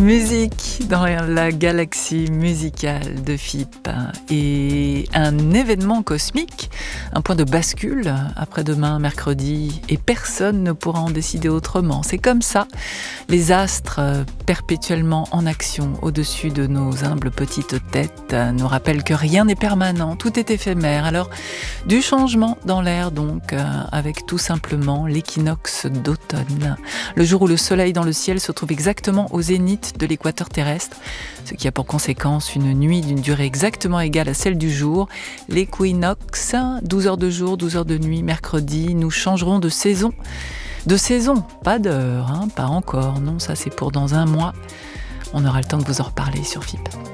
Musique dans la galaxie musicale de FIP et un événement cosmique, un point de bascule après-demain mercredi et personne ne pourra en décider autrement. C'est comme ça, les astres perpétuellement en action au-dessus de nos humbles petites têtes nous rappellent que rien n'est permanent, tout est éphémère. Alors du changement dans l'air donc, avec tout simplement l'équinoxe d'automne, le jour où le soleil dans le ciel se trouve exactement au zénith de l'équateur terrestre, ce qui a pour conséquence une nuit d'une durée exactement égale à celle du jour. L'équinoxe, 12 heures de jour, 12 heures de nuit, mercredi, nous changerons de saison. De saison, pas d'heure, pas encore, non, ça c'est pour dans un mois. On aura le temps de vous en reparler sur FIP.